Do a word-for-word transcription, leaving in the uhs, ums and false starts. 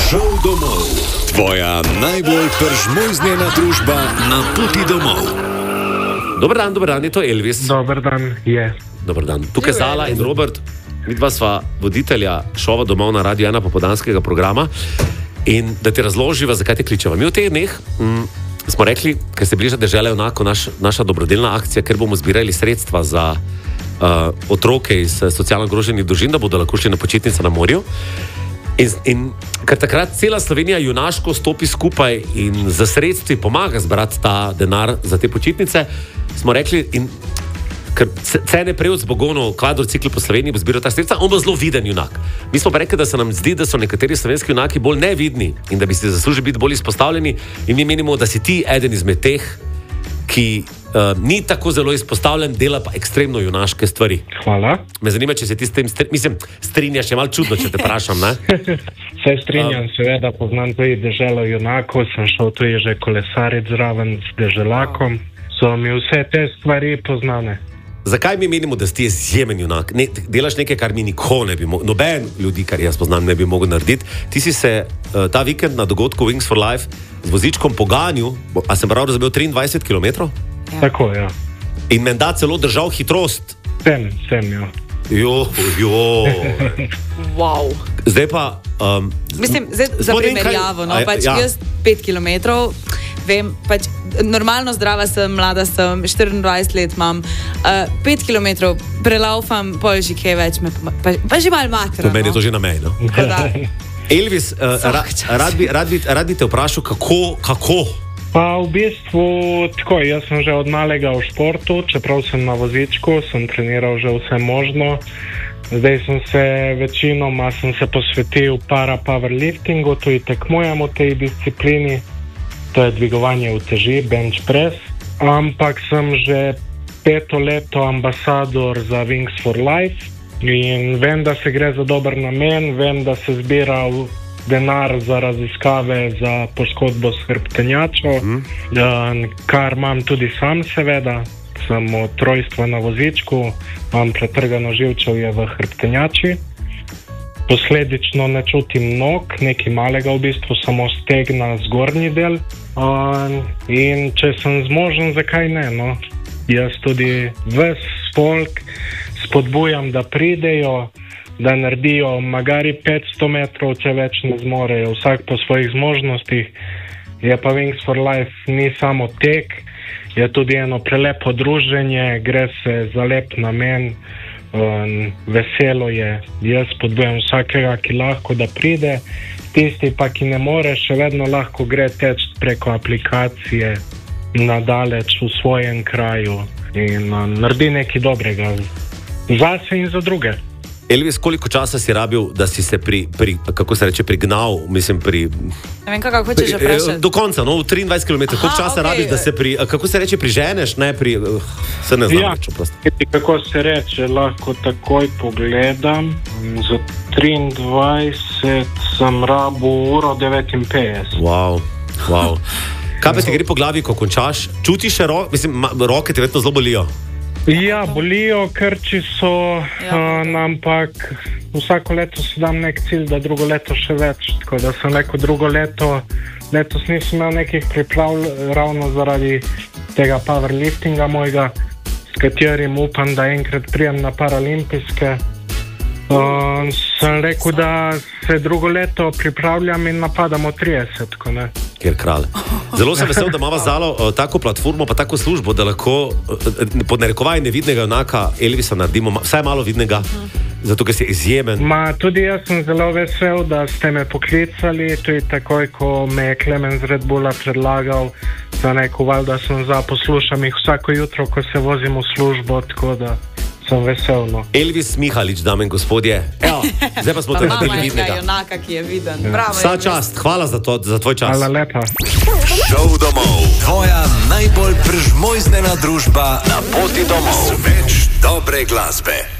Šel domov. Tvoja najbolj peržmojznjena družba na poti domov. Dober dan, dober dan, je to Elvis. Dober dan, je. Dober dan. Tukaj je Zala in Robert, midva sva voditelja šova Domov na Radio ena popoldanskega programa. In da ti razloživa, zakaj te kličeva. Mi v teh dneh mm, smo rekli, ker se bliža dežela enako naš, naša dobrodelna akcija, ker bomo zbirali sredstva za uh, otroke iz socialno ogroženih družin, da bodo lahko šli na počitnice na morju. In, in ker takrat cela Slovenija junaško stopi skupaj in za sredstvi pomaga zbrati ta denar za te počitnice, smo rekli, in ker cene prevod z Bogonov kvadrocikl po Sloveniji bo zbiral ta sredstva, on bo zelo viden junak. Mi smo pa rekli, da se nam zdi, da so nekateri slovenski junaki bolj nevidni in da bi si zaslužili biti bolj izpostavljeni, in mi menimo, da si ti eden izmed teh, ki uh, ni tako zelo izpostavljen, dela pa ekstremno junaške stvari. Hvala. Me zanima, če se ti s tem stri... Mislim, strinjaš, je malo čudno, če te vprašam, ne? Se strinjam, um, seveda, poznam tudi deželo junakov, sem šel tudi že kolesariti zraven s deželakom, so mi vse te stvari poznane. Zakaj mi menimo, da si ti izjemen junak? Ne, delaš nekaj, kar mi nikoli ne bi mogel, noben ljudi, kar jaz poznam, ne bi mogel narediti. Ti si se uh, ta vikend na dogodku Wings for Life z vozičkom poganil, a sem prav razumel, triindvajset kilometrov? Ja. Tako, ja. In menda celo držal hitrost? Sem, sem, ja. Jo, jo. Wow. Zdaj pa... Um, Mislim, zdaj za primerjavo, no, pač ja. Jaz pet kilometrov, vem, pač normalno zdrava sem, mlada sem, štiriindvajset let imam, uh, pet kilometrov prelaufam, pol že kaj več, me, pa, pa že malo materno. Meni je to že na mej, no? Elvis, uh, ra, rad, bi, rad, bi, rad bi te vprašal, kako, kako? Pa v bistvu tako, jaz sem že od malega v športu, čeprav sem na vozičku, sem treniral že vse možno. Zdaj sem se večinoma sem se posvetil para powerliftingu, tudi tekmujem v tej disciplini, to je dvigovanje uteži, bench press, ampak sem že peto leto ambasador za Wings for Life in vem, da se gre za dober namen, vem, da se zbira denar za raziskave za poškodbo s hrbtenjačo, mm. kar imam tudi sam seveda, sem od trojstva na vozičku, imam pretrgano živčevje v hrbtenjači, posledično ne čutim nog, nekaj malega v bistvu, samo stegna zgornji del, in če sem zmožen, zakaj ne, no? Jaz tudi ves folk spodbujam, da pridejo, da naredijo magari petsto metrov, če več ne zmorejo, vsak po svojih zmožnostih. Je pa Wings for Life ni samo tek, je tudi eno prelepo druženje, gre se za lep namen, um, veselo je. Jaz spodbujam vsakega, ki lahko, da pride, tisti pa, ki ne more, še vedno lahko gre teč preko aplikacije nadaleč v svojem kraju in um, naredi nekaj dobrega zase in za druge. Elvis, koliko časa si rabil, da si se pri, pri kako se reče, prignal, mislim, pri... Ne vem, kako hočeš že vprašati. Do konca, no, v triindvajset kilometrov. Koliko časa okay. rabiš, da se pri, kako se reče, priženeš, ne, pri... Se ne znam ja, reči, prosto. Kako se reče, lahko takoj pogledam. Za triindvajset sem rabil uro devetinpetdeset. Wow, wow. Kaj pa ti gre po glavi, ko končaš? Čutiš še roke? Mislim, roke ti vedno zelo bolijo. Ja, bolijo, krči so, ja. uh, ampak vsako leto si dam nek cilj, da drugo leto še več. Tako da sem rekel, drugo leto, letos nisem imel nekih priprav ravno zaradi tega powerliftinga mojega, s katerim upam, da enkrat prijem na paralimpijske. Uh, sem rekel, da se drugo leto pripravljam in napadamo trideset, ko ne. Kjer kralj. Zelo sem vesel, da imamo Zalo uh, tako platformo, pa tako službo, da lahko uh, pod narekovaj nevidnega junaka Elvisa naredimo, vsaj malo vidnega, zato ker si izjemen. Ma, tudi jaz sem zelo vesel, da ste me poklicali, tudi takoj, ko me je Klemen z Red Bulla predlagal, za neko val, da sem za, poslušam jih vsako jutro, ko se vozim v službo, tako da sem vesel, no. Elvis Mihalič, dame in gospodje. Evo, zdaj pa smo to naredili vidnega. Junaka, ki je viden. Ja. Bravo, vsa čast, hvala za, to, za tvoj čas. Hvala lepa. Šel domov. Tvoja najbolj prežmojznena družba na poti domov. Več dobre glasbe.